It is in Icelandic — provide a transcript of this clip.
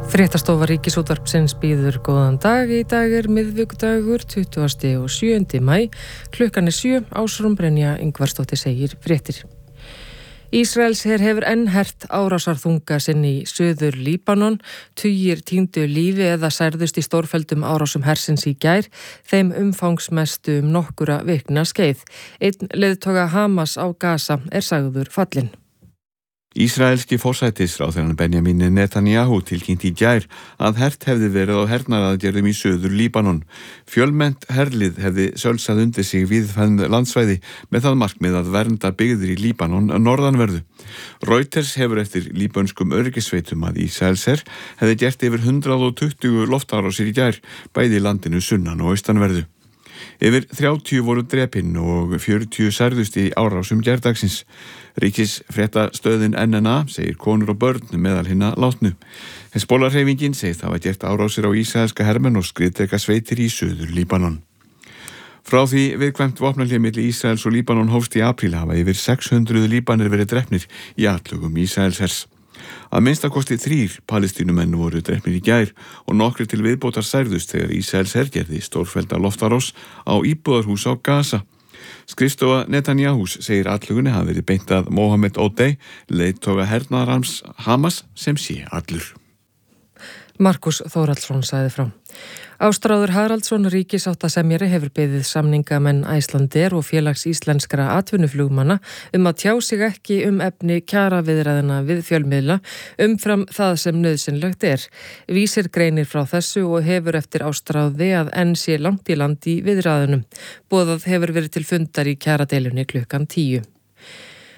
Fréttastofa Ríkisútvarpsins býður góðan dag. Í dag miðvikudagur 27. maí. Klukkan 7. Ásrún Brynja Ingvarsdóttir segir fréttir. Ísraelsher hefur enn hert árásarþunga sinn í Suður Líbanon. Tugir týndu lífi eða særðust í stórfelldum árásum hersins í gær, þeim umfangsmestu nokkura vikna skeið. Einn leiðtoga Hamas á Gaza sagður fallinn. Ísraelski forsætisráðherrann Benjamin Netanyahu tilkynnti í gær að hert hefði verið á hernaðaraðgerðum í Suður Líbanon. Fjölmennt herlið hefði sölsað undir sig víðfeðm landsvæði með það markmið að vernda byggðir í Líbanon norðanverðu. Reuters hefur eftir líbönskum öryggisveitum að Ísraelsher hefði gert yfir 120 loftárásir í gær, bæði í landinu sunnan og austanverðu. Yfir 30 voru drepin og 40 særðust í árásum gærdagsins. Ríkisfréttastöðin NNA segir konur og börn meðal hinna látnu. Hezbollah-hreyfingin segist hafa gert árásir á ísraelska hermenn og skriðdreka sveitir í Suður Líbanon. Frá því viðkvæmt vopnahlé milli Ísraels og Líbanon hófst í apríl hafa yfir 600 Líbanir verið drepnir í atlögum Ísraelshers. Að minnstakosti 3 palestínumenn voru drepnir í gær og nokkrir til viðbótar særðust þegar Ísraelsher gerði stórfellda loftárás á íbúðarhús á Gaza. Skrifstofa Netanyahus segir atlögunni hafi verið beint að Mohamed Odey, leiðtoga hernaðarams Hamas, sem sé allur. Markus Þórhallsson sagði frá. Ástráður Haraldsson ríkissáttasemjari hefur beðið samningamenn Icelandair og félags íslenskra atvinnuflugmanna að tjá sig ekki efni kjaraviðræðna við fjölmiðla umfram það sem nauðsynlegt er. Vísir greinir frá þessu og hefur eftir Ástráði að enn sé langt í land í viðræðunum. Boðað hefur verið til fundar í kjaradeilunni klukkan 10.